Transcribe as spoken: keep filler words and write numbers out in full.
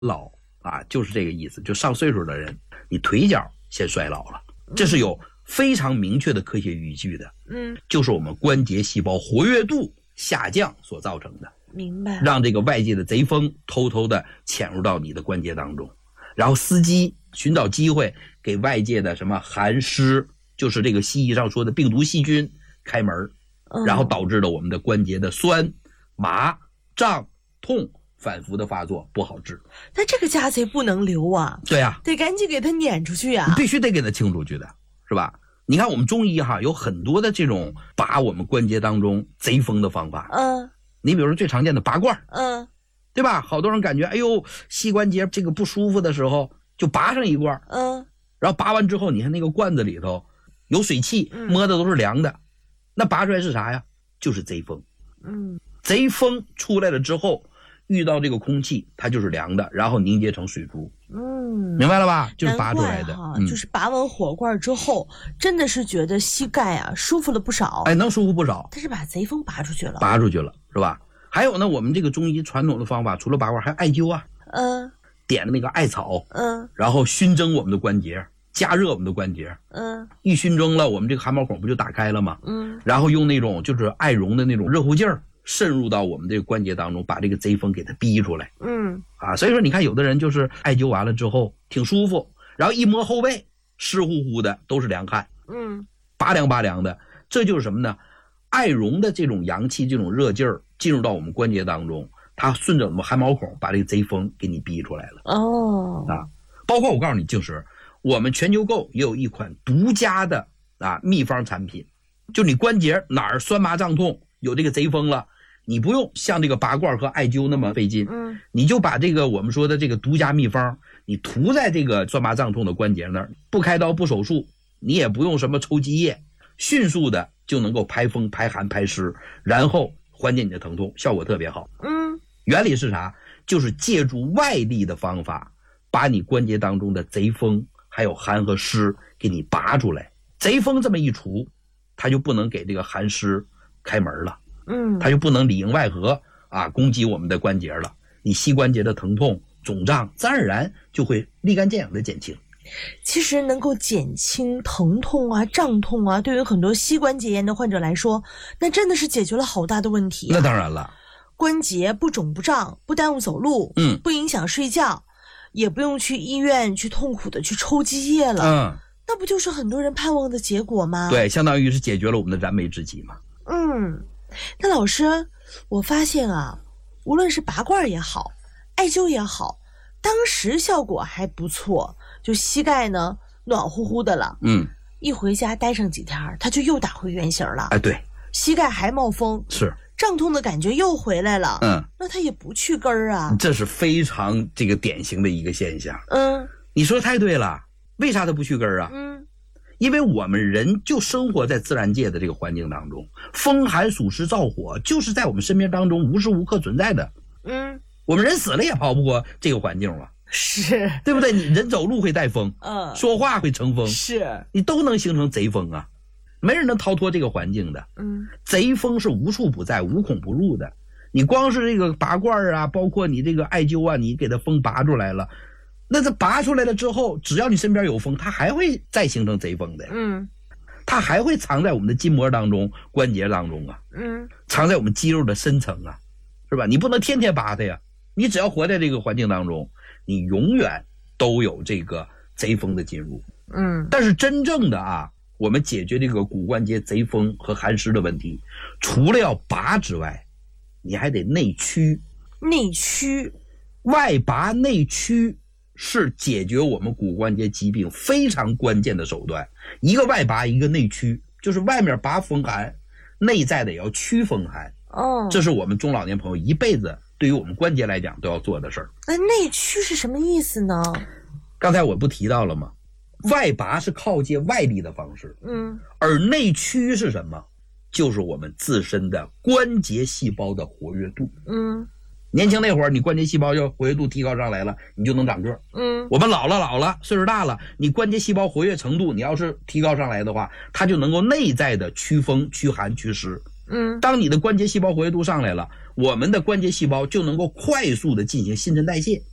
老啊，就是这个意思，就上岁数的人，你腿脚先衰老了，这是有非常明确的科学依据的。嗯，就是我们关节细胞活跃度下降所造成的。 明白。 让这个外界的贼风偷偷的潜入到你的关节当中，然后伺机寻找机会给外界的什么寒湿，就是这个西医上说的病毒细菌开门，嗯、然后导致了我们的关节的酸、麻、胀、痛反复的发作，不好治。 那这个家贼不能留啊！ 对啊， 得赶紧给他撵出去啊！ 你必须得给他清出去的，是吧？你看我们中医哈有很多的这种拔我们关节当中贼风的方法。嗯，你比如说最常见的拔罐，嗯，对吧？好多人感觉哎呦膝关节这个不舒服的时候就拔上一罐，嗯，然后拔完之后你看那个罐子里头有水汽，摸的都是凉的，嗯、那拔出来是啥呀？就是贼风。嗯，贼风出来了之后，遇到这个空气，它就是凉的，然后凝结成水珠。嗯，明白了吧？就是拔出来的。 嗯、就是拔完火罐之后，真的是觉得膝盖啊舒服了不少。 哎，能舒服不少。 它是把贼风拔出去了。 拔出去了，是吧？还有呢，我们这个中医传统的方法，除了拔罐，还有艾灸啊。嗯。点的那个艾草。嗯。然后熏蒸我们的关节，加热我们的关节。嗯。一熏蒸了，我们这个汗毛孔不就打开了吗？嗯。然后用那种就是艾绒的那种热乎劲儿。渗入到我们这个关节当中，把这个贼风给它逼出来。嗯，啊，所以说你看有的人就是艾灸完了之后挺舒服，然后一摸后背湿乎乎的都是凉汗。嗯，拔凉拔凉的，这就是什么呢？艾绒的这种阳气这种热劲儿进入到我们关节当中，它顺着我们汗毛孔把这个贼风给你逼出来了。哦，啊，包括我告诉你就是我们全球购也有一款独家的啊秘方产品，就你关节哪儿酸麻胀痛有这个贼风了，你不用像这个拔罐和艾灸那么费劲，嗯，你就把这个我们说的这个独家秘方，你涂在这个酸麻胀痛的关节那儿，不开刀不手术，你也不用什么抽积液，迅速的就能够排风排寒排湿，然后缓解你的疼痛，效果特别好。嗯，原理是啥？就是借助外力的方法，把你关节当中的贼风还有寒和湿给你拔出来。贼风这么一除，它就不能给这个寒湿开门了，嗯，它就不能里应外合啊攻击我们的关节了，你膝关节的疼痛肿胀自然而然就会立竿见影的减轻。 其实能够减轻疼痛啊胀痛啊，对于很多膝关节炎的患者来说，那真的是解决了好大的问题、啊、 那当然了， 关节不肿不胀，不耽误走路，嗯，不影响睡觉，也不用去医院去痛苦的去抽积液了，嗯，那不就是很多人盼望的结果吗？ 对，相当于是解决了我们的燃眉之急嘛。 嗯，那老师，我发现啊，无论是拔罐也好，艾灸也好，当时效果还不错，就膝盖呢暖乎乎的了。嗯，一回家待上几天，它就又打回原形了。 哎，对， 膝盖还冒风， 是胀痛的感觉又回来了。嗯，那它也不去根儿啊。 这是非常这个典型的一个现象。嗯，你说太对了，为啥它不去根儿啊？嗯。因为我们人就生活在自然界的这个环境当中，风寒暑湿燥火就是在我们身边当中无时无刻存在的。嗯，我们人死了也跑不过这个环境了， 是对不对？你人走路会带风，嗯，说话会成风， 是你都能形成贼风啊，没人能逃脱这个环境的。嗯，贼风是无处不在，无孔不入的。你光是这个拔罐啊，包括你这个艾灸啊，你给它风拔出来了。那这拔出来了之后，只要你身边有风，它还会再形成贼风的。嗯，它还会藏在我们的筋膜当中、关节当中啊。嗯，藏在我们肌肉的深层啊，是吧？你不能天天拔它呀。你只要活在这个环境当中，你永远都有这个贼风的进入。嗯，但是真正的啊，我们解决这个骨关节贼风和寒湿的问题，除了要拔之外，你还得内驱。 内驱， 外拔内驱。是解决我们骨关节疾病非常关键的手段，一个外拔，一个内驱，就是外面拔风寒，内在的也要驱风寒。哦，这是我们中老年朋友一辈子对于我们关节来讲都要做的事儿。 那内驱是什么意思呢？ 刚才我不提到了吗？外拔是靠借外力的方式，嗯，而内驱是什么？就是我们自身的关节细胞的活跃度。嗯。年轻那会儿，你关节细胞要活跃度提高上来了，你就能长个。嗯，我们老了老了，岁数大了，你关节细胞活跃程度，你要是提高上来的话，它就能够内在的驱风、驱寒、祛湿。嗯，当你的关节细胞活跃度上来了，我们的关节细胞就能够快速的进行新陈代谢。